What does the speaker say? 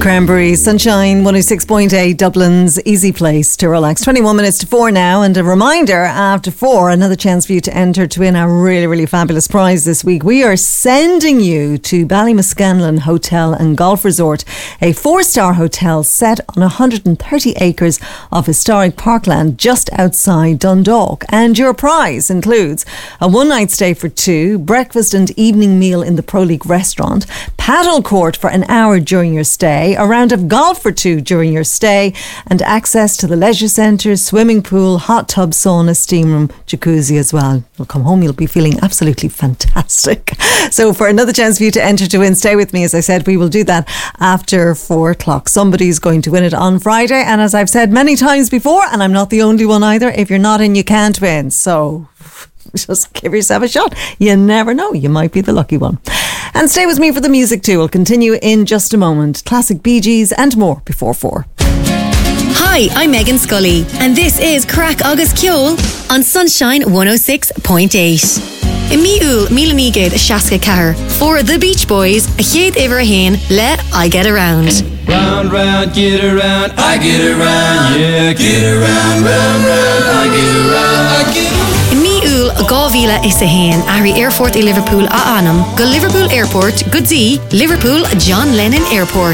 Cranberries, Sunshine 106.8, Dublin's easy place to relax. 21 minutes to 4 now, and a reminder, after 4, another chance for you to enter to win a really, really fabulous prize this week. We are sending you to Ballymuscanlon Hotel and Golf Resort, a 4-star hotel set on 130 acres of historic parkland just outside Dundalk. And your prize includes a one-night stay for 2, breakfast and evening meal in the Pro League restaurant, paddle court for an hour during your stay, a round of golf for 2 during your stay, and access to the leisure centre, swimming pool, hot tub, sauna, steam room, jacuzzi as well. You'll come home, you'll be feeling absolutely fantastic. So for another chance for you to enter to win, stay with me. As I said, we will do that after 4 o'clock. Somebody's going to win it on Friday, and as I've said many times before, and I'm not the only one either, if you're not in, you can't win. So just give yourself a shot. You never know, you might be the lucky one. And stay with me for the music too. We'll continue in just a moment. Classic Bee Gees and more before 4. Hi, I'm Megan Scully, and this is Crack Agus Ceol on Sunshine 106.8. Imiúil Mílamigad Shaska Cahar for the Beach Boys, a chéad Ibrahim, le I Get Around. Round, round, get around, I get around, yeah, get around, round, round, I get around, I get around. Imiúil Gávíla is a hen, Ari Airport in Liverpool a Anam, go Liverpool Airport, Goodsie, Liverpool John Lennon Airport.